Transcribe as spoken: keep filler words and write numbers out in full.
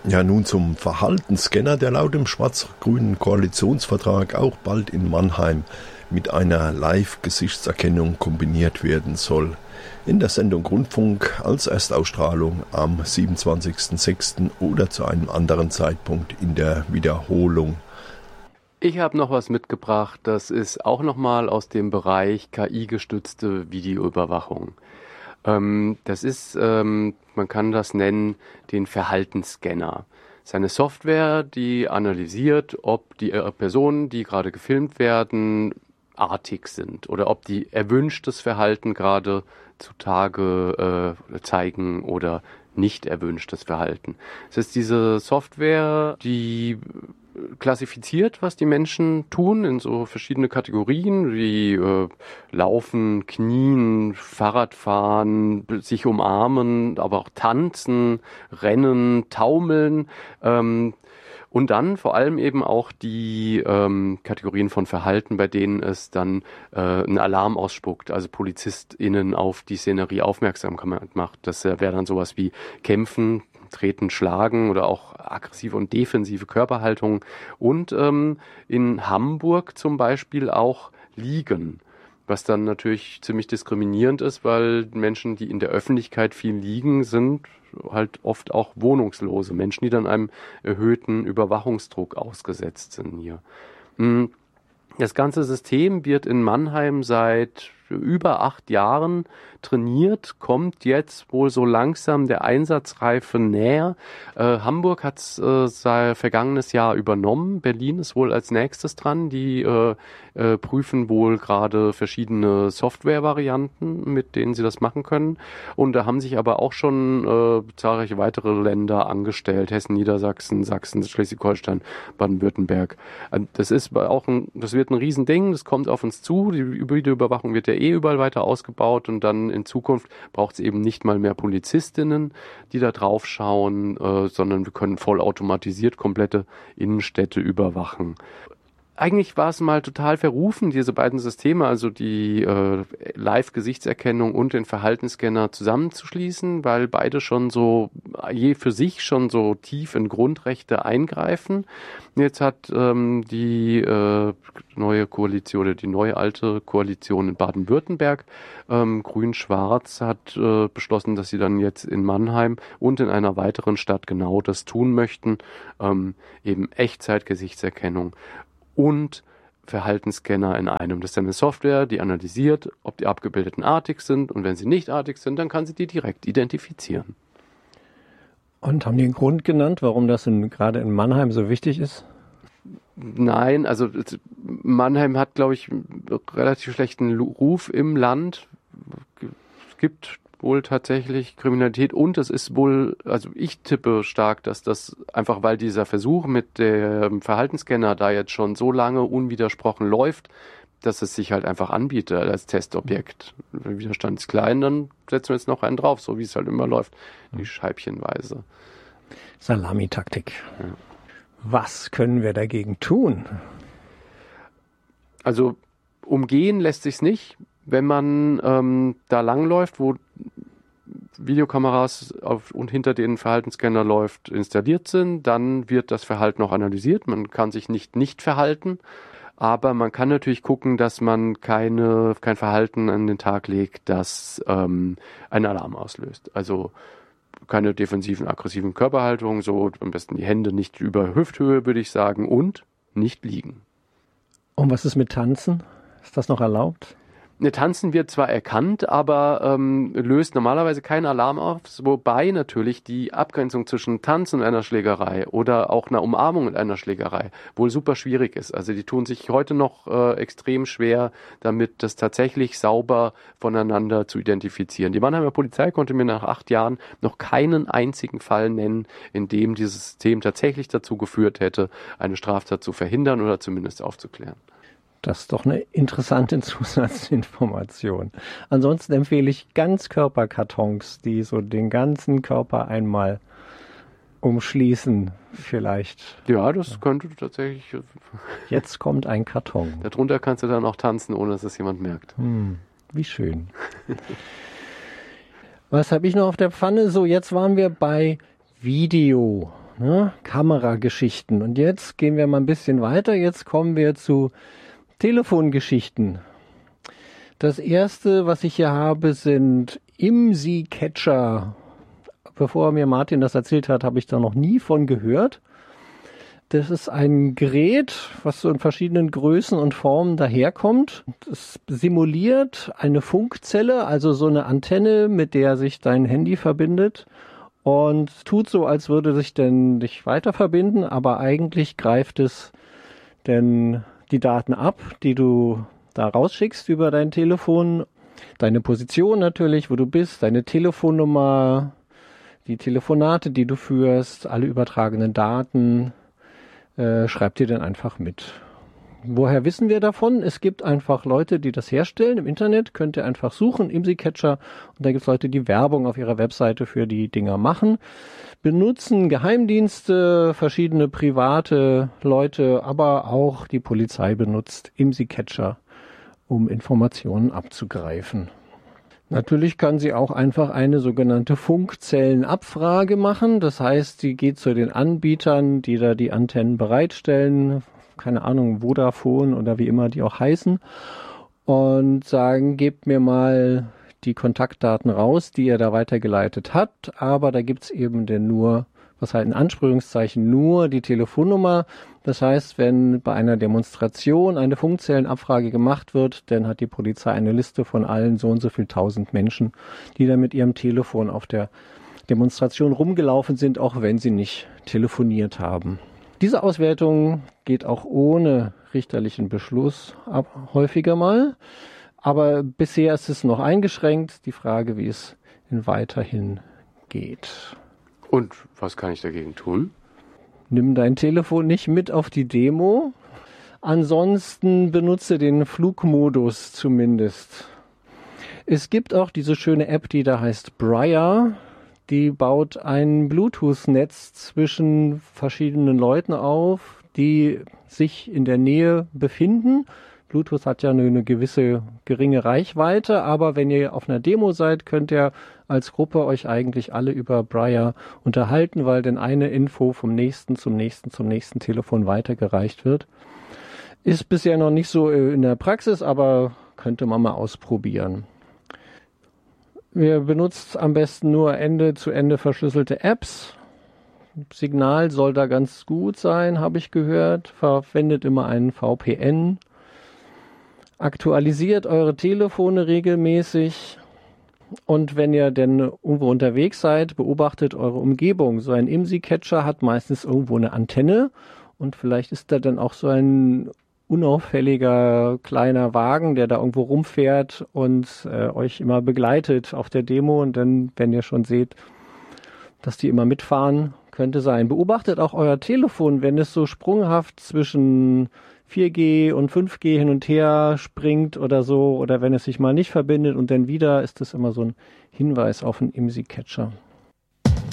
Ja, nun zum Verhaltensscanner, der laut dem schwarz-grünen Koalitionsvertrag auch bald in Mannheim mit einer Live-Gesichtserkennung kombiniert werden soll. In der Sendung Rundfunk als Erstausstrahlung am siebenundzwanzigsten sechsten oder zu einem anderen Zeitpunkt in der Wiederholung. Ich habe noch was mitgebracht, das ist auch nochmal aus dem Bereich K I-gestützte Videoüberwachung. Ähm, das ist, ähm, man kann das nennen, den Verhaltensscanner. Das ist eine Software, die analysiert, ob die äh, Personen, die gerade gefilmt werden, artig sind oder ob die erwünschtes Verhalten gerade zutage äh, zeigen oder nicht erwünschtes Verhalten. Es ist diese Software, die klassifiziert, was die Menschen tun, in so verschiedene Kategorien wie äh, Laufen, Knien, Fahrradfahren, sich umarmen, aber auch tanzen, rennen, taumeln. Ähm, Und dann vor allem eben auch die ähm, Kategorien von Verhalten, bei denen es dann äh, einen Alarm ausspuckt, also PolizistInnen auf die Szenerie aufmerksam macht. Das äh, wäre dann sowas wie Kämpfen, Treten, Schlagen oder auch aggressive und defensive Körperhaltung. Und ähm, in Hamburg zum Beispiel auch Liegen. Was dann natürlich ziemlich diskriminierend ist, weil Menschen, die in der Öffentlichkeit viel liegen, sind halt oft auch wohnungslose Menschen, die dann einem erhöhten Überwachungsdruck ausgesetzt sind hier. Das ganze System wird in Mannheim seit über acht Jahren trainiert, kommt jetzt wohl so langsam der Einsatzreife näher. Äh, Hamburg hat es äh, seit vergangenes Jahr übernommen. Berlin ist wohl als nächstes dran. Die äh, äh, prüfen wohl gerade verschiedene Software-Varianten, mit denen sie das machen können. Und da haben sich aber auch schon äh, zahlreiche weitere Länder angestellt. Hessen, Niedersachsen, Sachsen, Schleswig-Holstein, Baden-Württemberg. Das ist auch ein, das wird ein Riesending. Das kommt auf uns zu. Die Videoüberwachung wird ja eh überall weiter ausgebaut und dann in Zukunft braucht es eben nicht mal mehr Polizistinnen, die da drauf schauen, äh, sondern wir können vollautomatisiert komplette Innenstädte überwachen. Eigentlich war es mal total verrufen, diese beiden Systeme, also die äh, Live-Gesichtserkennung und den Verhaltensscanner zusammenzuschließen, weil beide schon so, je für sich schon so tief in Grundrechte eingreifen. Jetzt hat ähm, die äh, neue Koalition, oder die neue alte Koalition in Baden-Württemberg, ähm, Grün-Schwarz, hat äh, beschlossen, dass sie dann jetzt in Mannheim und in einer weiteren Stadt genau das tun möchten, ähm, eben Echtzeit-Gesichtserkennung und Verhaltensscanner in einem. Das ist eine Software, die analysiert, ob die Abgebildeten artig sind, und wenn sie nicht artig sind, dann kann sie die direkt identifizieren. Und haben die einen Grund genannt, warum das in, gerade in Mannheim so wichtig ist? Nein, also Mannheim hat, glaube ich, einen relativ schlechten Ruf im Land. Es gibt wohl tatsächlich Kriminalität und es ist wohl, also ich tippe stark, dass das einfach, weil dieser Versuch mit dem Verhaltensscanner da jetzt schon so lange unwidersprochen läuft, dass es sich halt einfach anbietet als Testobjekt. Der Widerstand ist klein, dann setzen wir jetzt noch einen drauf, so wie es halt immer läuft, die scheibchenweise. Salamitaktik. Ja. Was können wir dagegen tun? Also umgehen lässt sich's nicht. Wenn man ähm, da langläuft, wo Videokameras auf und hinter denen Verhaltensscanner läuft, installiert sind, dann wird das Verhalten auch analysiert. Man kann sich nicht nicht verhalten, aber man kann natürlich gucken, dass man keine, kein Verhalten an den Tag legt, das ähm, einen Alarm auslöst. Also keine defensiven, aggressiven Körperhaltungen, so am besten die Hände nicht über Hüfthöhe, würde ich sagen, und nicht liegen. Und was ist mit Tanzen? Ist das noch erlaubt? Ne, Tanzen wird zwar erkannt, aber ähm, löst normalerweise keinen Alarm aus, wobei natürlich die Abgrenzung zwischen Tanzen und einer Schlägerei oder auch einer Umarmung und einer Schlägerei wohl super schwierig ist. Also die tun sich heute noch äh, extrem schwer, damit das tatsächlich sauber voneinander zu identifizieren. Die Mannheimer Polizei konnte mir nach acht Jahren noch keinen einzigen Fall nennen, in dem dieses System tatsächlich dazu geführt hätte, eine Straftat zu verhindern oder zumindest aufzuklären. Das ist doch eine interessante Zusatzinformation. Ansonsten empfehle ich Ganzkörperkartons, die so den ganzen Körper einmal umschließen vielleicht. Ja, das könnte tatsächlich. Jetzt kommt ein Karton. Darunter kannst du dann auch tanzen, ohne dass es jemand merkt. Hm, wie schön. Was habe ich noch auf der Pfanne? So, jetzt waren wir bei Video. ne? Kamerageschichten. Und jetzt gehen wir mal ein bisschen weiter. Jetzt kommen wir zu Telefongeschichten. Das erste, was ich hier habe, sind IMSI-Catcher. Bevor mir Martin das erzählt hat, habe ich da noch nie von gehört. Das ist ein Gerät, was so in verschiedenen Größen und Formen daherkommt. Das simuliert eine Funkzelle, also so eine Antenne, mit der sich dein Handy verbindet und tut so, als würde sich denn dich weiter verbinden, aber eigentlich greift es denn die Daten ab, die du da rausschickst über dein Telefon, deine Position natürlich, wo du bist, deine Telefonnummer, die Telefonate, die du führst, alle übertragenen Daten, Äh, schreibt ihr dann einfach mit. Woher wissen wir davon? Es gibt einfach Leute, die das herstellen. Im Internet könnt ihr einfach suchen, IMSI-Catcher. Und da gibt es Leute, die Werbung auf ihrer Webseite für die Dinger machen. Benutzen Geheimdienste, verschiedene private Leute, aber auch die Polizei benutzt IMSI-Catcher, um Informationen abzugreifen. Natürlich kann sie auch einfach eine sogenannte Funkzellenabfrage machen. Das heißt, sie geht zu den Anbietern, die da die Antennen bereitstellen, keine Ahnung, Vodafone oder wie immer die auch heißen, und sagen, gebt mir mal die Kontaktdaten raus, die ihr da weitergeleitet habt. Aber da gibt's eben denn nur, was halt in Anführungszeichen nur die Telefonnummer. Das heißt, wenn bei einer Demonstration eine Funkzellenabfrage gemacht wird, dann hat die Polizei eine Liste von allen so und so viel tausend Menschen, die da mit ihrem Telefon auf der Demonstration rumgelaufen sind, auch wenn sie nicht telefoniert haben. Diese Auswertung geht auch ohne richterlichen Beschluss ab, häufiger mal. Aber bisher ist es noch eingeschränkt. Die Frage, wie es denn weiterhin geht. Und was kann ich dagegen tun? Nimm dein Telefon nicht mit auf die Demo. Ansonsten benutze den Flugmodus zumindest. Es gibt auch diese schöne App, die da heißt Briar. Die baut ein Bluetooth-Netz zwischen verschiedenen Leuten auf, die sich in der Nähe befinden. Bluetooth hat ja eine, eine gewisse geringe Reichweite, aber wenn ihr auf einer Demo seid, könnt ihr als Gruppe euch eigentlich alle über Briar unterhalten, weil dann eine Info vom nächsten zum nächsten zum nächsten Telefon weitergereicht wird. Ist bisher noch nicht so in der Praxis, aber könnte man mal ausprobieren. Ihr benutzt am besten nur Ende-zu-Ende verschlüsselte Apps. Signal soll da ganz gut sein, habe ich gehört. Verwendet immer einen V P N. Aktualisiert eure Telefone regelmäßig. Und wenn ihr denn irgendwo unterwegs seid, beobachtet eure Umgebung. So ein IMSI-Catcher hat meistens irgendwo eine Antenne. Und vielleicht ist da dann auch so ein unauffälliger kleiner Wagen, der da irgendwo rumfährt und äh, euch immer begleitet auf der Demo. Und dann, wenn ihr schon seht, dass die immer mitfahren, könnte sein. Beobachtet auch euer Telefon, wenn es so sprunghaft zwischen vier G und fünf G hin und her springt oder so, oder wenn es sich mal nicht verbindet und dann wieder, ist das immer so ein Hinweis auf einen IMSI-Catcher.